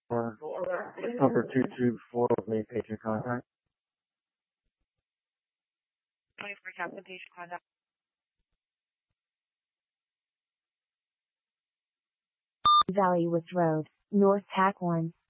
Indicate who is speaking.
Speaker 1: Or number 224 may patient contact.
Speaker 2: 24 Captain patient contact.
Speaker 3: Valley Woods Road, North Tack 1.